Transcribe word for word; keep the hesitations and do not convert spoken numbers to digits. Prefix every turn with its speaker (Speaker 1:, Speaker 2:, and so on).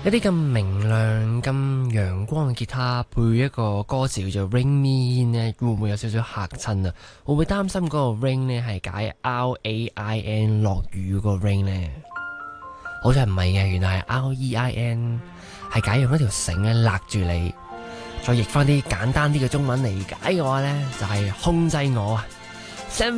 Speaker 1: 一啲咁明亮、咁陽光嘅吉他配一個歌詞叫做 Rain Me In 呢，會唔會有少少嚇親啊？會唔會擔心嗰個 rain 呢係解 R A I N 落雨嗰個 rain 呢？好似唔係嘅，原來係 R E I N 係解用一條繩咧勒住你。再譯翻啲簡單啲嘅中文理解嘅話呢，就係、是、控制我啊！